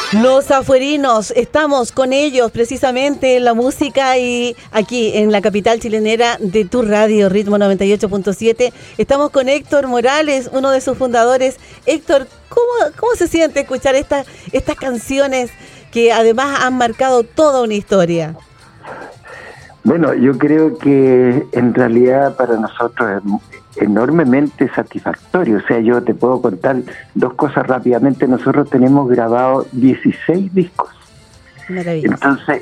Los afuerinos, estamos con ellos precisamente en la música y aquí en la capital chilenera de tu radio, Ritmo 98.7. Estamos con Héctor Morales, uno de sus fundadores. Héctor, ¿cómo se siente escuchar estas canciones que además han marcado toda una historia? Bueno, yo creo que en realidad para nosotros es enormemente satisfactorio. O sea, yo te puedo contar dos cosas rápidamente. Nosotros tenemos grabado 16 discos. Maravilloso. Entonces,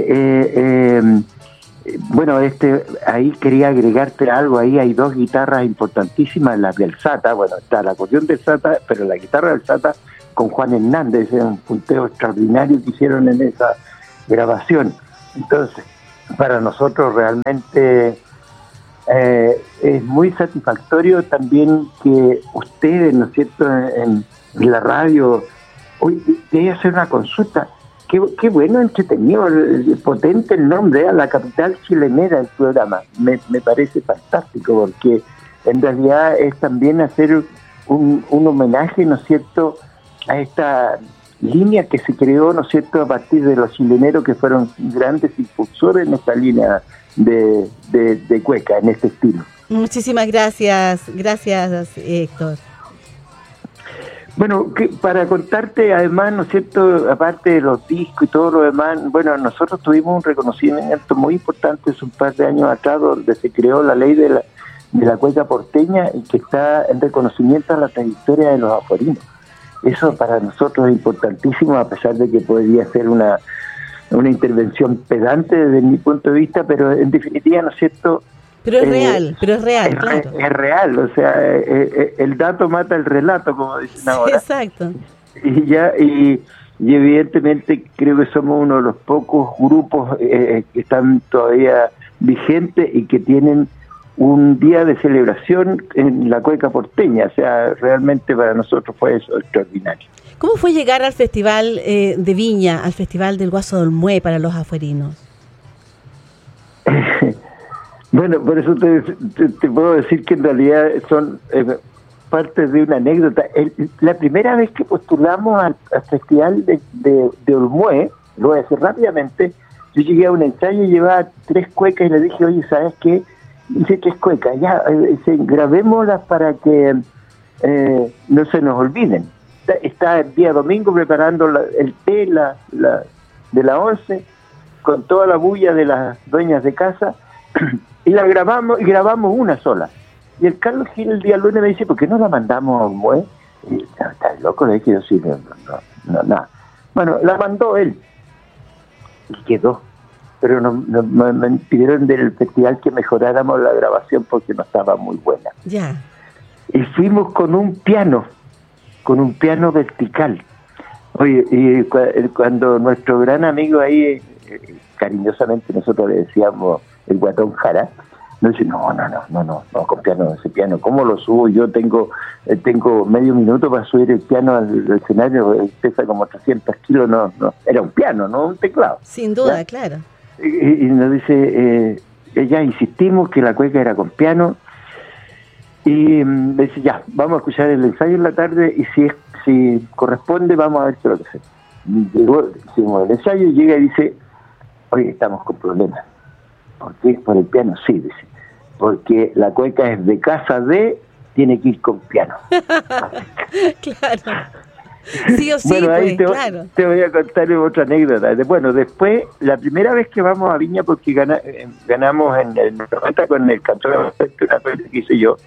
bueno, ahí quería agregarte algo. Ahí hay dos guitarras importantísimas, las del Sata. Bueno, está el acordeón del Sata, pero la guitarra del Sata con Juan Hernández, es un punteo extraordinario que hicieron en esa grabación. Entonces, para nosotros realmente es muy satisfactorio también que ustedes, ¿no es cierto?, en la radio, hoy quería hacer una consulta. Qué bueno, entretenido, potente el nombre, la capital chilenera del programa. Me parece fantástico porque en realidad es también hacer un homenaje, ¿no es cierto?, a esta línea que se creó, ¿no es cierto?, a partir de los chileneros que fueron grandes impulsores en esta línea de cueca, en este estilo. Muchísimas gracias Héctor. Bueno, para contarte además, ¿no es cierto?, aparte de los discos y todo lo demás, bueno, nosotros tuvimos un reconocimiento muy importante hace un par de años atrás, donde se creó la ley de la cueca porteña y que está en reconocimiento a la trayectoria de los afuerinos. Eso para nosotros es importantísimo, a pesar de que podría ser una intervención pedante desde mi punto de vista, pero en definitiva, ¿no es cierto? Pero es real, claro. Es real, o sea, el dato mata el relato, como dicen ahora. Sí, exacto. Y evidentemente creo que somos uno de los pocos grupos que están todavía vigentes y que tienen un día de celebración en la cueca porteña. O sea, realmente para nosotros fue eso extraordinario. ¿Cómo fue llegar al Festival de Viña, al Festival del Guaso de Olmué para los afuerinos? Bueno, por eso te puedo decir que en realidad son partes de una anécdota. La primera vez que postulamos al Festival de Olmué, lo voy a decir rápidamente, yo llegué a un ensayo y llevaba 3 cuecas y le dije, oye, ¿sabes qué? Hice 3 cuecas, ya, grabémoslas para que no se nos olviden. Está el día domingo preparando el té de la 11 con toda la bulla de las dueñas de casa y la grabamos una sola. Y el Carlos Gil el día lunes me dice, ¿por qué no la mandamos a Olmué? Y ¿estás loco? Le dije yo, sí, no, nada. Bueno, la mandó él y quedó. Pero me pidieron del festival que mejoráramos la grabación porque no estaba muy buena. Ya. Y fuimos con un piano vertical. Oye, y cuando nuestro gran amigo ahí, cariñosamente nosotros le decíamos el Guatón Jara, nos dice, no, con piano, ese piano, ¿cómo lo subo? Yo tengo medio minuto para subir el piano al escenario, pesa como 300 kilos, no, era un piano, no un teclado. Sin duda, ¿ya? Claro. Y nos dice, ya insistimos que la cueca era con piano, y me dice, ya, vamos a escuchar el ensayo en la tarde, y si corresponde, vamos a ver qué es lo que hacemos. Llegó, hicimos el ensayo, y llega y dice, oye, estamos con problemas. ¿Por qué? Por el piano, sí, dice. Porque la cueca es de casa tiene que ir con piano. Claro. Sí o sí, bueno, ahí claro. Te voy a contar otra anécdota. Bueno, después, la primera vez que vamos a Viña, porque ganamos en el 90 con el cantor, una cosa que hice yo,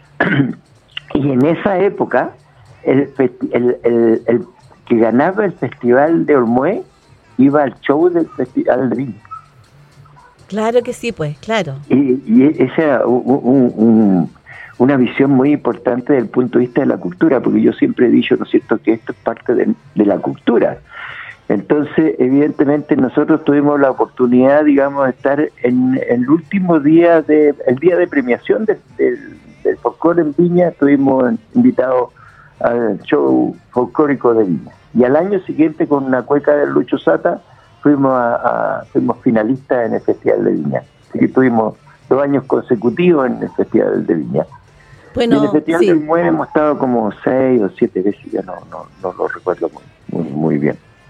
y en esa época, el que ganaba el Festival de Olmué iba al show del Festival de Viña. Claro que sí, pues, claro. Y esa era una visión muy importante desde el punto de vista de la cultura, porque yo siempre he dicho, ¿no es cierto?, que esto es parte de la cultura. Entonces, evidentemente, nosotros tuvimos la oportunidad, digamos, de estar en el último día, el día de premiación del folclore en Viña. Estuvimos invitados al show folclórico de Viña. Y al año siguiente, con una cueca del Lucho Sata, fuimos finalistas en el Festival de Viña. Así que tuvimos 2 años consecutivos en el Festival de Viña. Bueno, y en el Festival sí. de Olmué hemos estado como 6 o 7 veces, ya no lo recuerdo muy bien.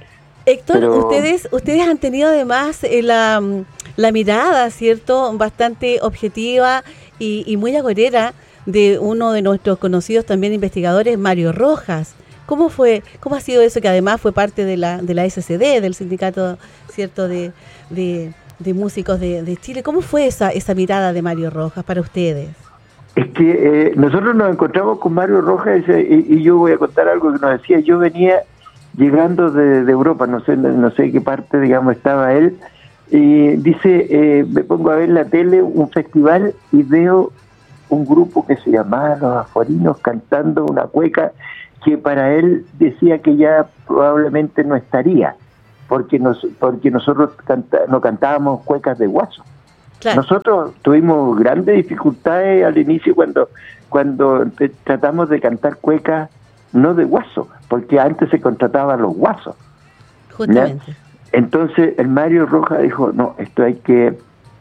Héctor, Pero, ustedes han tenido además la mirada, ¿cierto?, bastante objetiva y muy agorera de uno de nuestros conocidos también investigadores, Mario Rojas. ¿Cómo ha sido eso, que además fue parte de la SCD, del sindicato, ¿cierto?, de músicos de Chile? ¿Cómo fue esa mirada de Mario Rojas para ustedes? es que nosotros nos encontramos con Mario Rojas y yo voy a contar algo que nos decía. Yo venía llegando de Europa, no sé qué parte, digamos, estaba él, y dice, me pongo a ver la tele, un festival, y veo un grupo que se llamaba Los Aforinos cantando una cueca que para él decía que ya probablemente no estaría, porque nosotros no cantábamos cuecas de guaso. Claro. Nosotros tuvimos grandes dificultades al inicio cuando tratamos de cantar cuecas no de guaso, porque antes se contrataban los guasos. Justamente. ¿Ya? Entonces el Mario Rojas dijo, no, esto hay que...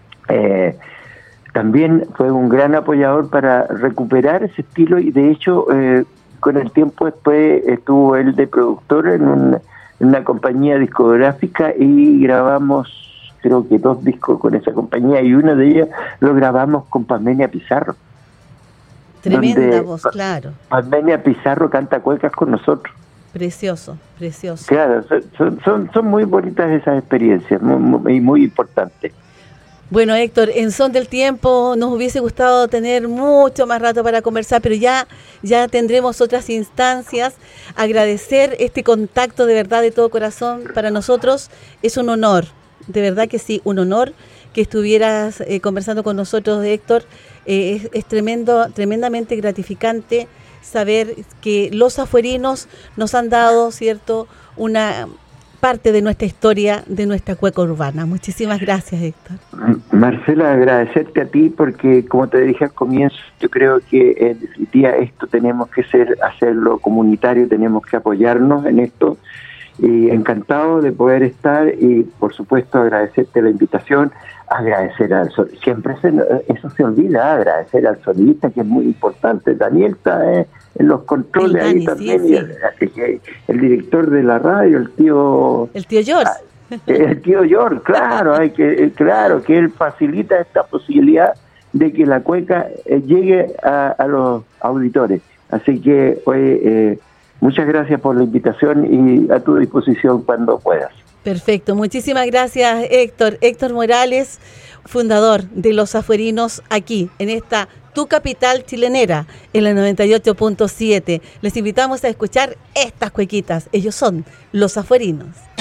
también fue un gran apoyador para recuperar ese estilo, y de hecho con el tiempo después estuvo él de productor en una compañía discográfica, y grabamos creo que 2 discos con esa compañía, y uno de ellos lo grabamos con Pamenia Pizarro. Tremenda voz, claro. Pamenia Pizarro canta cuecas con nosotros. Precioso, precioso. Claro, son muy bonitas esas experiencias, muy importantes. Bueno, Héctor, en Son del Tiempo nos hubiese gustado tener mucho más rato para conversar, pero ya tendremos otras instancias. Agradecer este contacto de verdad, de todo corazón. Para nosotros es un honor, de verdad que sí, un honor que estuvieras conversando con nosotros, Héctor. Es tremendamente gratificante saber que los afuerinos nos han dado, ¿cierto?, una parte de nuestra historia, de nuestra cueca urbana. Muchísimas gracias, Héctor. Marcela, agradecerte a ti, porque como te dije al comienzo, yo creo que en definitiva esto tenemos que hacerlo comunitario, tenemos que apoyarnos en esto, y encantado de poder estar, y por supuesto agradecerte la invitación, agradecer al solista, siempre eso se olvida, agradecer al solista, que es muy importante. Daniel está en los controles ahí también, sí. El director de la radio, el tío George. El tío George, claro, claro, que él facilita esta posibilidad de que la cueca llegue a los auditores. Así que hoy muchas gracias por la invitación, y a tu disposición cuando puedas. Perfecto, muchísimas gracias, Héctor. Héctor Morales, fundador de Los Afuerinos, aquí en esta Tu Capital Chilenera, en la 98.7. Les invitamos a escuchar estas cuequitas. Ellos son Los Afuerinos.